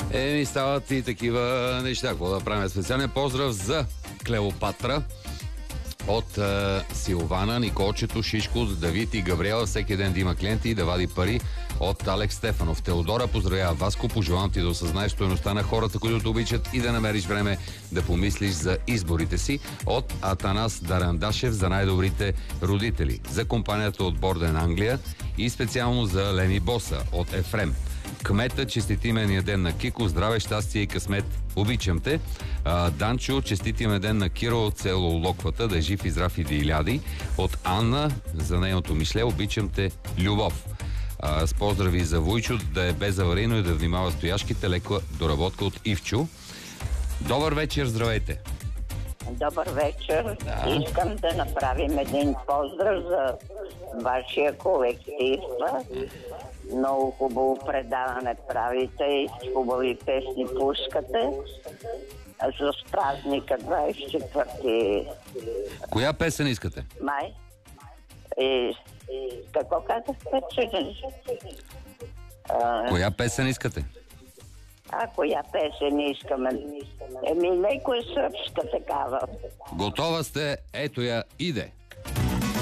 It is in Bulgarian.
Стават и такива неща. Какво да правим? Специален поздрав за Клеопатра от Силвана, Николчето, Шишко, Давид и Габриела. Всеки ден да има клиенти и да вади пари от Алекс Стефанов. Теодора поздравява Васко. Пожелавам ти да осъзнаеш стойността на хората, които те обичат и да намериш време да помислиш за изборите си. От Атанас Дарандашев за най-добрите родители. За компанията от Борден Англия и специално за Лени Боса от Ефрем. Кмета, честити имения ден на Кико, здраве, щастие и късмет, обичам те. Данчо, честити имен ден на Киро от село Локвата, да е жив и здрав и да иляди. От Анна, за нейното мишле, обичам те, любов. С поздрави за Войчо, да е безаварийно и да внимава стояшките, леко доработка от Ивчо. Добър вечер, здравейте! Добър вечер. Да. Искам да направим един поздрав за вашия колектив. Много хубаво предаване правите и хубави песни пускате. За празника 24 Коя песен искате? май. И какво казахте, че... Коя песен искате? Коя песен искаме? Някоя сръбска такава. Готова сте, ето я, иде.